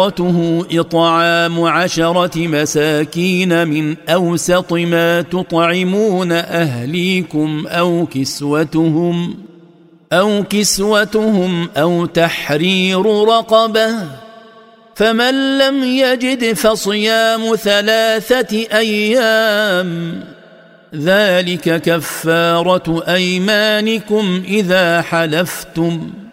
كفارته إطعام 10 مساكين من أوسط ما تطعمون أهليكم أو كسوتهم أو تحرير رقبة، فمن لم يجد فصيام 3 أيام، ذلك كفارة أيمانكم إذا حلفتم،